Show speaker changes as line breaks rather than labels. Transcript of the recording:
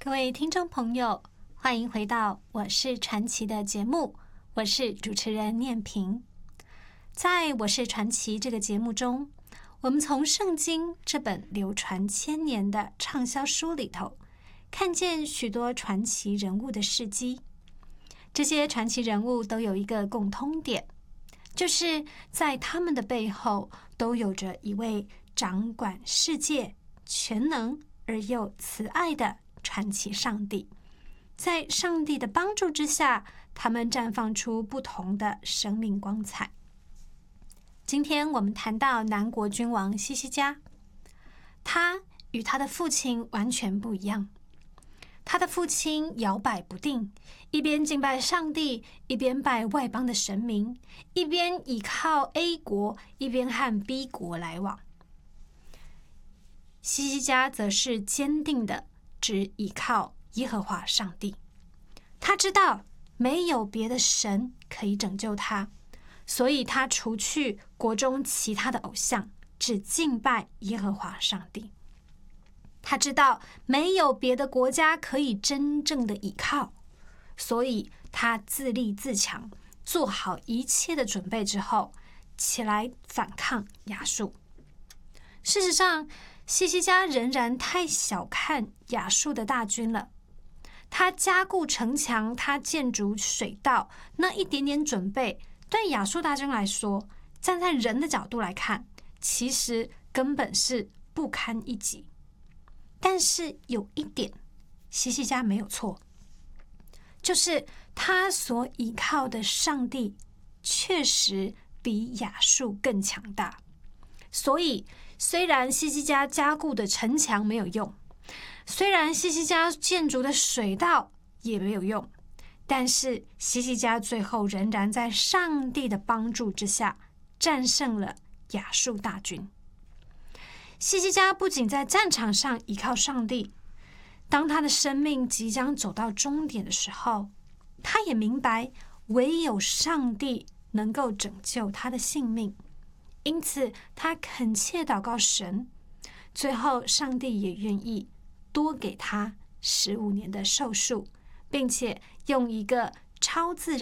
各位听众朋友，欢迎回到我是传奇的节目，我是主持人念萍。在我是传奇这个节目中，我们从圣经这本流传千年的畅销书里头，看见许多传奇人物的事迹。这些传奇人物都有一个共通点，就是在他们的背后都有着一位掌管世界、全能而又慈爱的传奇上帝。在上帝的帮助之下，他们绽放出不同的生命光彩。今天我们谈到南国君王希西家，他与他的父亲完全不一样。他的父亲摇摆不定，一边敬拜上帝，一边拜外邦的神明，一边倚靠 A 国，一边和 B 国来往。希西家则是坚定的只倚靠耶和华上帝，他知道没有别的神可以拯救他，所以他除去国中其他的偶像，只敬拜耶和华上帝。他知道没有别的国家可以真正的倚靠，所以他自立自强，做好一切的准备之后，起来反抗亚述。事实上，希西家仍然太小看亚述的大军了。他加固城墙，他建筑水道，那一点点准备，对亚述大军来说，站在人的角度来看，其实根本是不堪一击。但是有一点，希西家没有错，就是他所依靠的上帝确实比亚述更强大。所以虽然希西家加固的城墙没有用，虽然希西家建筑的水道也没有用，但是希西家最后仍然在上帝的帮助之下战胜了亚述大军。希西家不仅在战场上依靠上帝，当他的生命即将走到终点的时候，他也明白唯有上帝能够拯救他的性命，因此他恳切祷告神，最后上帝也愿意多给他15年的寿数，并且用一个超自然